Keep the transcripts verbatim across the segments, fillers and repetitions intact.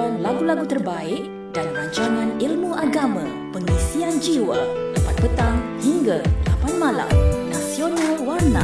seruan lagu-lagu terbaik dan rancangan ilmu agama, pengisian jiwa, empat petang hingga lapan malam. Nasional Warna.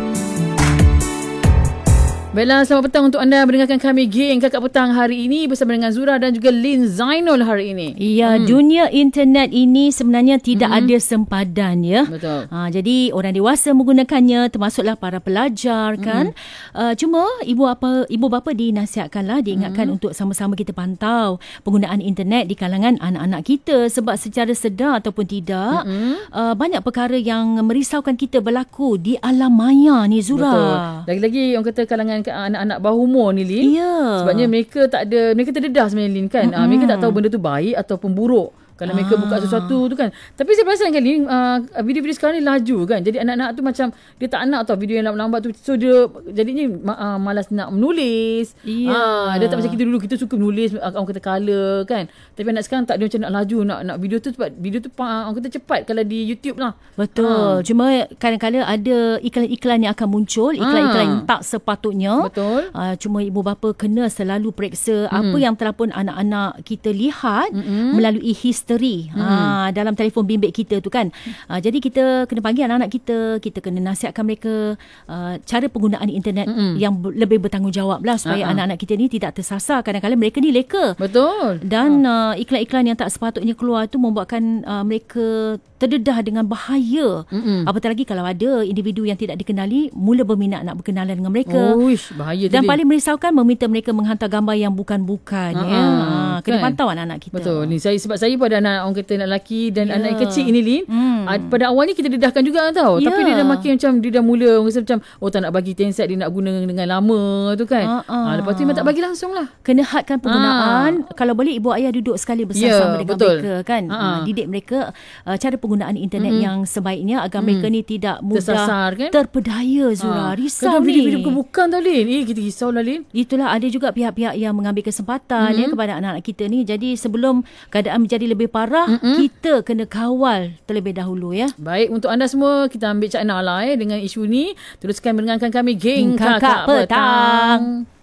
Baiklah, selamat petang untuk anda mendengarkan kami Geng Kakak Petang hari ini bersama dengan Zura dan juga Lin Zainul hari ini. Ya, hmm. dunia internet ini sebenarnya tidak hmm. ada sempadan ya. Betul. Ha, jadi orang dewasa menggunakannya, termasuklah para pelajar kan. Hmm. Uh, cuma ibu apa ibu bapa dinasihatkanlah, diingatkan hmm. untuk sama-sama kita pantau penggunaan internet di kalangan anak-anak kita, sebab secara sedar ataupun tidak hmm. uh, banyak perkara yang merisaukan kita berlaku di alam maya ni, Zura. Betul. Lagi-lagi orang kata kalangan anak-anak bawah umur ni, Lin. Ya. Sebabnya mereka tak ada, mereka terdedah sebenarnya, Lin, kan. Mm-hmm. Uh, mereka tak tahu benda tu baik ataupun buruk kalau ah. mereka buka sesuatu tu kan. Tapi saya perasan kan, Lin, uh, video-video sekarang ni laju kan. Jadi anak-anak tu macam dia tak nak tahu video yang lambat-lambat tu. So dia jadinya uh, malas nak menulis. Ya. Uh, dia tak macam kita dulu. Kita suka menulis, uh, orang kata colour kan. Tapi anak sekarang tak ada macam nak laju nak nak video tu, sebab video tu uh, orang kata cepat kalau di YouTube lah. Betul. Uh. Cuma kadang-kadang ada iklan-iklan yang akan muncul, iklan-iklan yang tak sepatutnya. Betul. Uh, cuma ibu bapa kena selalu periksa mm. apa yang telah pun anak-anak kita lihat mm-hmm. melalui history Hmm. Ha, dalam telefon bimbit kita tu kan. Ha, jadi kita kena panggil anak-anak kita, kita kena nasihatkan mereka uh, cara penggunaan internet hmm. yang b- lebih bertanggungjawab lah, supaya uh-huh. anak-anak kita ni tidak tersasar. Kadang-kadang mereka ni leka. Betul. Dan uh, iklan-iklan yang tak sepatutnya keluar tu membuatkan uh, mereka terdedah dengan bahaya. Mm-mm. Apatah lagi kalau ada individu yang tidak dikenali mula berminat nak berkenalan dengan mereka. Uish, bahaya tu. Dan paling merisaukan meminta mereka menghantar gambar yang bukan-bukan. Uh-huh. Ya. Ha, kena kan pantau anak-anak kita. Betul. Ni saya sebab saya pada anak orang kata anak lelaki dan yeah. anak yang kecil ini, Lin. Hmm. Pada awalnya kita dedahkan juga tau. Yeah. Tapi dia dah makin macam dia dah mula orang kata macam oh tak nak bagi handset, dia nak guna dengan lama tu kan. Uh-uh. Ha, lepas tu memang tak bagi langsung lah. Kena hadkan penggunaan. Uh. Kalau boleh ibu ayah duduk sekali bersama-sama yeah, dengan betul. mereka kan. Uh-huh. Uh, didik mereka uh, cara penggunaan internet mm-hmm. yang sebaiknya agar mm. mereka ni tidak mudah tersasar, kan? Terpedaya, Zura. Ha. Risau ni. Video-video bukan-bukan tau, Lin. Eh, kita risau lah, Lin. Itulah, ada juga pihak-pihak yang mengambil kesempatan mm-hmm. ya kepada anak-anak kita ni. Jadi sebelum keadaan menjadi lebih parah, mm-hmm. kita kena kawal terlebih dahulu ya. Baik, untuk anda semua kita ambil cakna lah eh dengan isu ni. Teruskan mendengarkan kami Geng Kakak, Kakak Petang. Petang.